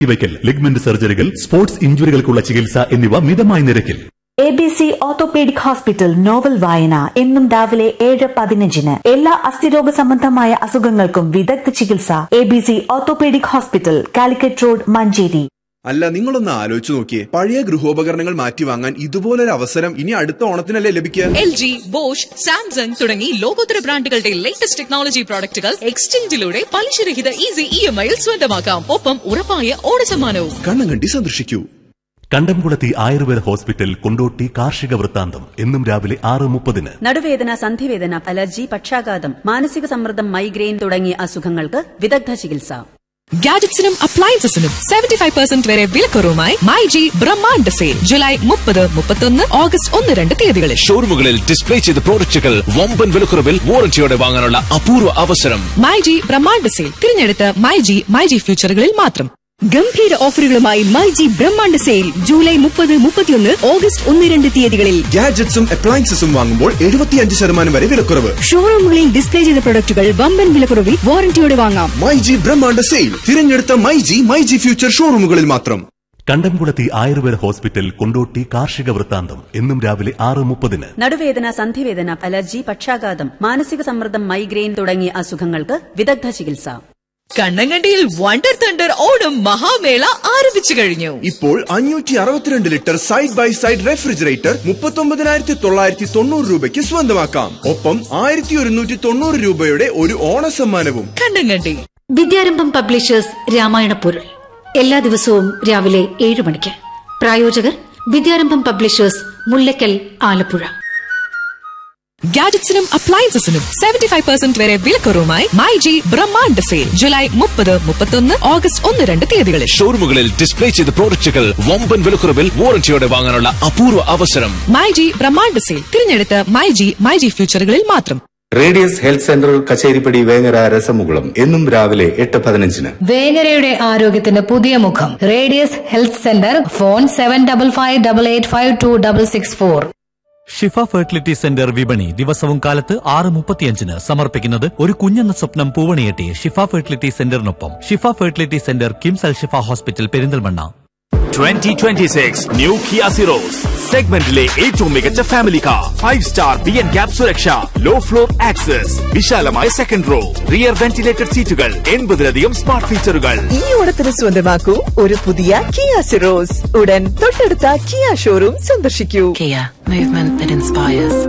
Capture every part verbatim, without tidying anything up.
ഇവയ്ക്കൽ ligament സർജറികൾ, sports ഇഞ്ചുറികൾക്കുള്ള ചികിത്സ എന്നിവ മിതമായ നിരക്കിൽ. A B C orthopaedic hospital novel വായന എന്നും രാവിലെ ഏഴ് പതിനഞ്ചിന്. എല്ലാ അസ്ഥിരോഗ സംബന്ധമായ അസുഖങ്ങൾക്കും വിദഗ്ധ ചികിത്സ. A B C orthopaedic hospital, Calicut road, Manjeri. അല്ല, നിങ്ങളൊന്ന് ആലോചിച്ചു നോക്കിയേ, പഴയ ഗൃഹോപകരണങ്ങൾ മാറ്റി വാങ്ങാൻ ഇതുപോലൊരു അവസരം ഇനി അടുത്ത ഓണത്തിനല്ലേ ലഭിക്കുക? എൽ ജി, ബോഷ്, സാംസങ് തുടങ്ങി ലോകോത്തര ബ്രാൻഡുകളുടെ ലേറ്റസ്റ്റ് ടെക്നോളജി പ്രോഡക്റ്റുകൾ എക്സ്ചേഞ്ചിലൂടെ പലിശരഹിത ഈസി ഇ എം ഐയിൽ സ്വന്തമാക്കാം. ഒപ്പം ഉറപ്പായ ഓണസമ്മാനവും. കണ്ണങ്കണ്ടി സന്ദർശിക്കൂ. കണ്ടംകുളത്തി ആയുർവേദ ഹോസ്പിറ്റൽ, കൊണ്ടോട്ടി. കാർഷിക വൃത്താന്തം എന്നും രാവിലെ ആറ് മുപ്പതിന്. നടുവേദന, സന്ധിവേദന, അലർജി, പക്ഷാഘാതം, മാനസിക സമ്മർദ്ദം, മൈഗ്രെയിൻ തുടങ്ങിയ അസുഖങ്ങൾക്ക് വിദഗ്ധ ചികിത്സ. ഗാഡ്ജറ്റ്സിനും അപ്ലയൻസസിനും സെവന്റി ഫൈവ് പെർസെന്റ് വരെ വിലക്കുറവുമായി my G Brahmanda sale July മുപ്പത്, മുപ്പത്തൊന്ന്, ഓഗസ്റ്റ് ഒന്ന് രണ്ട് തീയതികളിൽ. ഷോറൂമുകളിൽ ഡിസ്പ്ലേ ചെയ്ത പ്രോഡക്റ്റുകൾ വമ്പൻ വിലക്കുറവിൽ വാറന്റിയോടെ വാങ്ങാനുള്ള അപൂർവ അവസരം. മൈ ജി ബ്രഹ്മാണ്ഡ സെയിൽ തിരഞ്ഞെടുത്ത മൈ ജി മൈ ജി ഫ്യൂച്ചറുകളിൽ മാത്രം. ഗംഭീര ഓഫറുകളുമായി my G Brahmanda sale July മുപ്പത്, മുപ്പത്തിയൊന്ന്, ഓഗസ്റ്റ് ഒന്ന് രണ്ട് തീയതികളിൽ. ഗാഡ്ജറ്റ്സും അപ്ലയൻസസും വാങ്ങുമ്പോൾ എഴുപത്തിയഞ്ച് ശതമാനം വരെ വിലക്കുറവ്. ഷോറൂമുകളിൽ ഡിസ്പ്ലേ ചെയ്ത പ്രൊഡക്റ്റുകൾ വമ്പൻ വിലക്കുറവിൽ വാറന്റിയോടെ വാങ്ങാം. മൈ ജി ബ്രഹ്മാണ്ഡ സെയിൽ തിരഞ്ഞെടുത്ത my G my G future ഷോറൂമുകളിൽ മാത്രം. കണ്ടംകുളത്തി ആയുർവേദ ഹോസ്പിറ്റൽ, കൊണ്ടോട്ടി. കാർഷിക വൃത്താന്തം എന്നും രാവിലെ ആറ് മുപ്പതിന്. നടുവേദന, സന്ധിവേദന, അലർജി, പക്ഷാഘാതം, മാനസിക സമ്മർദ്ദം, മൈഗ്രെയിൻ തുടങ്ങിയ അസുഖങ്ങൾക്ക് വിദഗ്ധ ചികിത്സ. കണ്ണങ്കണ്ടിയിൽ വണ്ടർ തണ്ടർ ഓണം മഹാമേള ആരംഭിച്ചു കഴിഞ്ഞു. ഇപ്പോൾ അഞ്ഞൂറ്റി അറുപത്തിരണ്ട് litre side by side refrigerator മുപ്പത്തൊമ്പതിനായിരത്തി തൊള്ളായിരത്തി തൊണ്ണൂറ് രൂപയ്ക്ക് സ്വന്തമാക്കാം. ഒപ്പം ആയിരത്തി ഒരുന്നൂറ്റി തൊണ്ണൂറ് രൂപയുടെ ഒരു ഓണസമ്മാനവും. കണ്ണങ്കണ്ടി. വിദ്യാരംഭം പബ്ലിഷേഴ്സ് രാമായണ പൊരുൾ എല്ലാ ദിവസവും രാവിലെ ഏഴ് മണിക്ക്. പ്രായോജകർ വിദ്യാരംഭം publishers, Mullakkal, Alappuzha. ഗാഡ്ജറ്റ്സിനും അപ്ലയൻസസിനും seventy five percent വരെ വിലക്കുറവുമായി my G Brahmanda sale July മുപ്പത്, മുപ്പത്തൊന്ന്, ഓഗസ്റ്റ് ഒന്ന് രണ്ട് തീയതികളിൽ. ഷോറൂമുകളിൽ ഡിസ്പ്ലേ ചെയ്ത പ്രോഡക്റ്റുകൾ വമ്പൻ വിലക്കുറവിൽ വാറന്റിയോടെ വാങ്ങാനുള്ള അപൂർവ അവസരം. മൈ ജി ബ്രഹ്മാണ്ഡ സെയിൽ തിരഞ്ഞെടുത്ത മൈ ജി മൈ ജി ഫ്യൂച്ചറുകളിൽ മാത്രം. Radius health centre, Kacheripadi, Vengara, രസമുകുളം എന്നും രാവിലെ എട്ട് പതിനഞ്ചിന്. വേങ്ങരയുടെ ആരോഗ്യത്തിന് പുതിയ മുഖം radius health centre. Phone seven double five double eight five to double six four. Shifa fertility centre വിപണി ദിവസവും കാലത്ത് ആറ് മുപ്പത്തിയഞ്ചിന് സമർപ്പിക്കുന്നത് ഒരു കുഞ്ഞെന്ന സ്വപ്നം പൂവണിയെട്ടി ഷിഫ ഫെർട്ടിലിറ്റി സെന്ററിനൊപ്പം. ഷിഫ ഫെർട്ടിലിറ്റി സെന്റർ, കിംസ് അൽ ഷിഫ hospital, Perinthalmanna. Twenty twenty six new Kia Syros സെഗ്മെന്റിലെ ഏറ്റവും മികച്ച family car. Five star B N cap സുരക്ഷ, ലോ ഫ്ലോർ ആക്സസ്, വിശാലമായ സെക്കൻഡ് റോ, റിയർ വെന്റിലേറ്റഡ് സീറ്റുകൾ, എൺപതിലധികം സ്മാർട്ട് ഫീച്ചറുകൾ. ഈ ഓണത്തിന് സ്വന്തമാക്കൂ ഒരു പുതിയ കിയ സിറോസ്. ഉടൻ തൊട്ടടുത്ത കിയ ഷോറൂം സന്ദർശിക്കൂ. Kia, movement that inspires.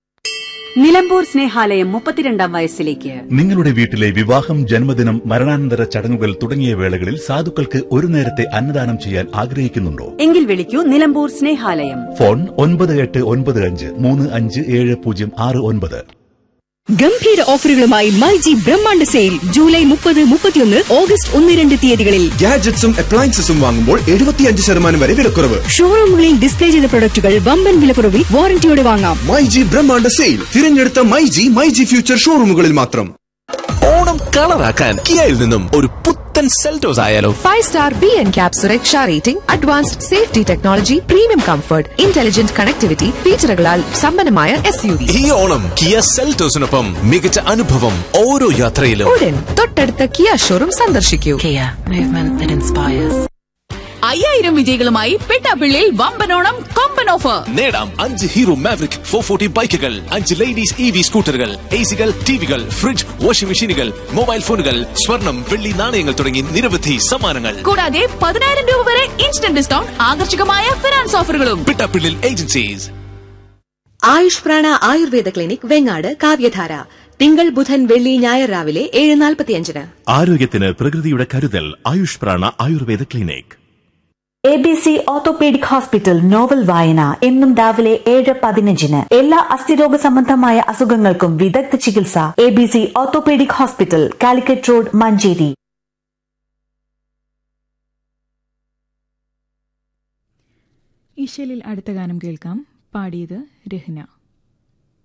Nilambur Snehalayam മുപ്പത്തിരണ്ടാം വയസ്സിലേക്ക്. നിങ്ങളുടെ വീട്ടിലെ വിവാഹം, ജന്മദിനം, മരണാനന്തര ചടങ്ങുകൾ തുടങ്ങിയ വേളകളിൽ സാധുക്കൾക്ക് ഒരു നേരത്തെ അന്നദാനം ചെയ്യാൻ ആഗ്രഹിക്കുന്നുണ്ടോ? എങ്കിൽ വിളിക്കൂ നിലമ്പൂർ സ്നേഹാലയം. ഫോൺ ഒൻപത് എട്ട് ഒൻപത് അഞ്ച് മൂന്ന് അഞ്ച് ഏഴ് പൂജ്യം ആറ് ഒൻപത്. ഗംഭീര ഓഫറുകളുമായി my G Brahmanda sale July മുപ്പത്, മുപ്പത്തിയൊന്ന്, ഓഗസ്റ്റ് ഒന്ന് രണ്ട് തീയതികളിൽ. ഗാഡ്ജറ്റ്സും അപ്ലയൻസസും വാങ്ങുമ്പോൾ എഴുപത്തിയഞ്ച് ശതമാനം വരെ വിലക്കുറവ്. ഷോറൂമുകളിൽ ഡിസ്പ്ലേ ചെയ്ത പ്രൊഡക്റ്റുകൾ വമ്പൻ വിലക്കുറവിൽ വാറന്റിയോടെ വാങ്ങാം. മൈ ജി ബ്രഹ്മാണ്ഡ സെയിൽ തിരഞ്ഞെടുത്ത my G my G future ഷോറൂമുകളിൽ മാത്രം. ഓണം കളറാക്കാൻ കിയയിൽ നിന്നും ഒരു പുത്തൻ സെൽറ്റോസ് ആയാലോ? Five star B N cap സുരക്ഷ rating, advanced safety technology, premium comfort, intelligent connectivity ഫീച്ചറുകളാൽ സമ്പന്നമായ എസ് യു വി. ഈ ഓണം കിയ സെൽറ്റോസിനൊപ്പം മികച്ച അനുഭവം ഓരോ യാത്രയിലും. ഉടൻ തൊട്ടടുത്ത കിയ ഷോറൂം സന്ദർശിക്കൂ. Kia, movement that inspires. അയ്യായിരം വിജയികളുമായി പെട്ടാപ്പിള്ളിയിൽ വമ്പനോണം കൊമ്പൻ ഓഫർ. നേടാം അഞ്ച് ഹീറോ മാവറിക് ഫോർ ഫോർട്ടി ബൈക്കുകൾ, അഞ്ച് ലേഡീസ് ഇ വി സ്കൂട്ടറുകൾ, എ സികൾ, ടിവികൾ, ഫ്രിഡ്ജ്, വാഷിംഗ് മെഷീനുകൾ, മൊബൈൽ ഫോണുകൾ, സ്വർണം, വെള്ളി നാണയങ്ങൾ തുടങ്ങി നിരവധി സമ്മാനങ്ങൾ. കൂടാതെ പതിനായിരം രൂപ വരെ ഇൻസ്റ്റന്റ് ഡിസ്കൗണ്ട്, ആകർഷകമായ ഫിനാൻസ് ഓഫറുകളും. പെട്ടാപ്പിള്ളിൽ ഏജൻസീസ്. ആയുഷ് പ്രാണ ആയുർവേദ ക്ലിനിക്, വെങ്ങാട്, കാവ്യധാര. തിങ്കൾ, ബുധൻ, വെള്ളി, ഞായർ രാവിലെ ഏഴ് നാൽപ്പത്തിയഞ്ചിന്. ആരോഗ്യത്തിന് പ്രകൃതിയുടെ കരുതൽ. ആയുഷ് പ്രാണ Ayurveda clinic. A B C orthopaedic hospital novel വായന എന്നും രാവിലെ ഏഴ് പതിനഞ്ചിന്. എല്ലാ അസ്ഥിരോഗ സംബന്ധമായ അസുഖങ്ങൾക്കും വിദഗ്ധ ചികിത്സ. A B C orthopaedic hospital, Calicut road, Manjeri. ഈശലിൽ അടുത്ത ഗാനം കേൾക്കാം. പാടിയത് രഹ്ന.